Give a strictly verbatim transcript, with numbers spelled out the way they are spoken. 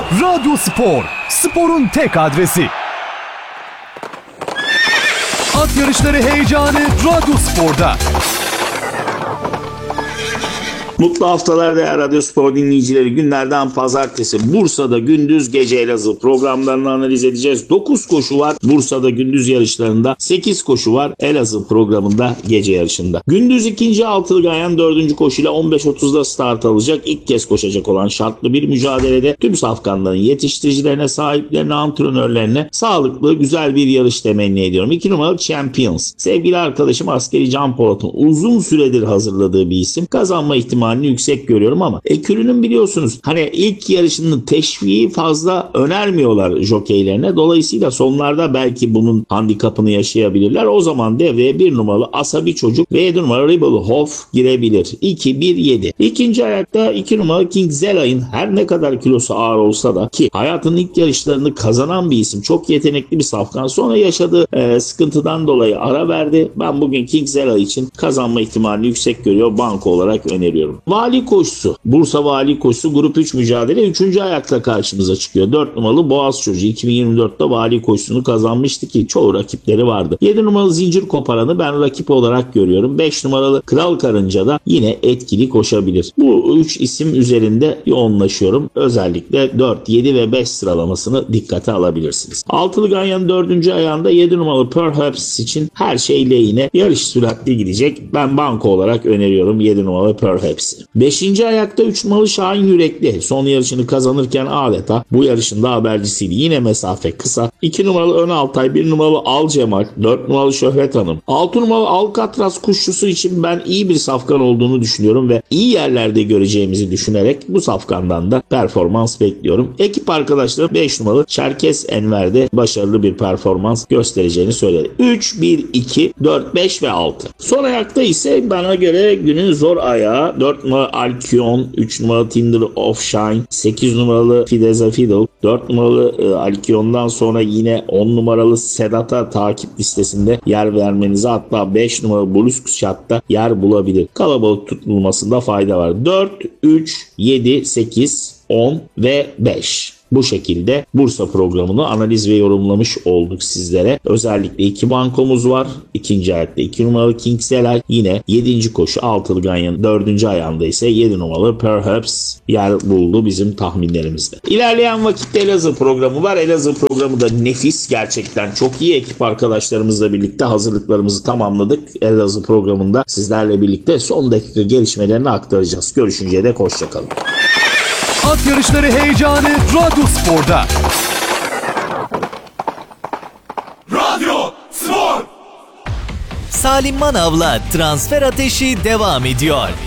Radyo Spor, sporun tek adresi. At yarışları heyecanı Radyo Spor'da. Mutlu haftalar değerli Radyo Spor dinleyicileri. Günlerden pazartesi Bursa'da gündüz gece Elazığ programlarını analiz edeceğiz. dokuz koşu var Bursa'da gündüz yarışlarında. sekiz koşu var Elazığ programında gece yarışında. Gündüz ikinci altılı Ganyan dördüncü koşuyla on beş otuzda start alacak. İlk kez koşacak olan şartlı bir mücadelede tüm safkanların yetiştiricilerine, sahiplerine, antrenörlerine sağlıklı, güzel bir yarış temenni ediyorum. iki numaralı Champions. Sevgili arkadaşım askeri Can Polat'ın uzun süredir hazırladığı bir isim. Kazanma ihtimali yüksek görüyorum ama ekürünün biliyorsunuz hani ilk yarışının teşviği fazla önermiyorlar jokeylerine. Dolayısıyla sonlarda belki bunun handikapını yaşayabilirler. O zaman devreye bir numaralı Asabi Çocuk ve yedi numaralı Rebel Hof girebilir. iki bir yedi. İkinci ayakta iki numaralı King Zelay'ın her ne kadar kilosu ağır olsa da ki hayatının ilk yarışlarını kazanan bir isim. Çok yetenekli bir safkan. Sonra yaşadığı e, sıkıntıdan dolayı ara verdi. Ben bugün King Zelay için kazanma ihtimalini yüksek görüyor. Banko olarak öneriyorum. Vali koşusu. Bursa Vali koşusu grup üç mücadele. üçüncü ayakta karşımıza çıkıyor. dört numaralı Boğaz Çocuğu. iki bin yirmi dörtte Vali koşusunu kazanmıştı ki çoğu rakipleri vardı. yedi numaralı Zincir Koparan'ı ben rakip olarak görüyorum. beş numaralı Kral Karınca da yine etkili koşabilir. Bu üç isim üzerinde yoğunlaşıyorum. Özellikle dört, yedi ve beş sıralamasını dikkate alabilirsiniz. altılı Ganyan dördüncü ayağında yedi numaralı Perhaps için her şey lehine. Yarış süratli gidecek. Ben banko olarak öneriyorum yedi numaralı Perhaps'i. beşinci ayakta üç numaralı Şahin Yürekli. Son yarışını kazanırken adeta bu yarışın da habercisiydi. Yine mesafe kısa. iki numaralı Ön Altay, bir numaralı Al Cemal, dört numaralı Şöhret Hanım. altı numaralı Alcatraz kuşçusu için ben iyi bir safkan olduğunu düşünüyorum ve iyi yerlerde göreceğimizi düşünerek bu safkandan da performans bekliyorum. Ekip arkadaşlarım beş numaralı Çerkes Enver'de başarılı bir performans göstereceğini söyledi. üç, bir, iki, dört, beş ve altı. Son ayakta ise bana göre günün zor ayağı dört numaralı Alkion, üç numaralı Tinder of Shine, sekiz numaralı Fideza Fiddle, dört numaralı e, Alkion'dan sonra yine on numaralı Sedat'a takip listesinde yer vermenize, hatta beş numaralı Blues Shot'ta yer bulabilir. Kalabalık tutulmasında fayda var. dört, üç, yedi, sekiz, on ve beş. Bu şekilde Bursa programını analiz ve yorumlamış olduk sizlere. Özellikle iki bankomuz var. İkinci ayakta iki numaralı King Zelay. Yine yedinci koşu altılı Ganyan dördüncü ayağında ise yedi numaralı Perhaps yer buldu bizim tahminlerimizde. İlerleyen vakitte Elazığ programı var. Elazığ programı da nefis. Gerçekten çok iyi ekip arkadaşlarımızla birlikte hazırlıklarımızı tamamladık. Elazığ programında sizlerle birlikte son dakika gelişmelerini aktaracağız. Görüşünceye dek hoşçakalın. At yarışları heyecanı Radyo Spor'da. Radyo Spor. Salim Manav'la Transfer Ateşi devam ediyor.